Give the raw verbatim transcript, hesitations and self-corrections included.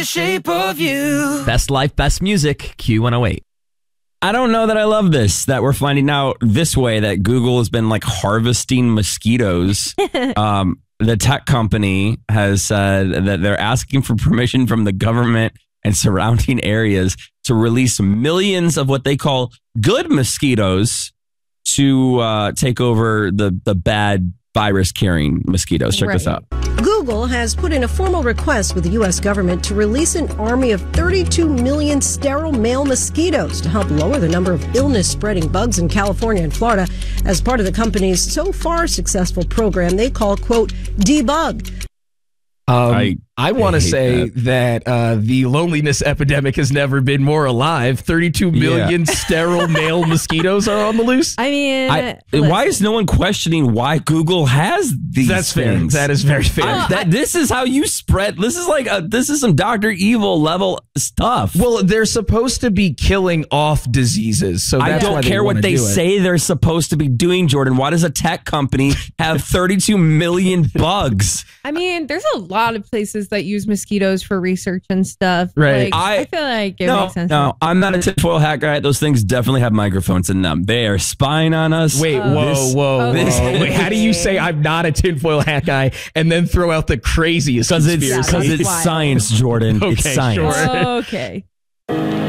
Shape of you. Best life, best music, Q one oh eight. I don't know that I love this, that we're finding out this way that Google has been like harvesting mosquitoes. um, the tech company has said that they're asking for permission from the government and surrounding areas to release millions of what they call good mosquitoes to uh, take over the, the bad virus-carrying mosquitoes. Check right. this out. Google has put in a formal request with the U S government to release an army of thirty-two million sterile male mosquitoes to help lower the number of illness-spreading bugs in California and Florida as part of the company's so far successful program they call, quote, Debug. Um, I, I want to say that, that uh, the loneliness epidemic has never been more alive. thirty-two million yeah. sterile male mosquitoes are on the loose. I mean, I, why is no one questioning why Google has these That's things? fair. That is very fair. Uh, that this is how you spread. This is like a, this is some Doctor Evil level stuff. Well, they're supposed to be killing off diseases, so that's I don't why care they what they do say they're supposed to be doing, Jordan. Why does a tech company have thirty-two million bugs? I mean, there's a lot of places that use mosquitoes for research and stuff. Right. Like, I, I- feel like it No, makes sense. no, I'm not a tinfoil hat guy. Those things definitely have microphones in them. They are spying on us. Wait, Oh. whoa, This- whoa, this- whoa. Wait, how do you say I'm not a tinfoil hat guy and then throw out the craziest Because it's, conspiracy? because it's Wild. science, Jordan. it's Okay, science. sure. Okay.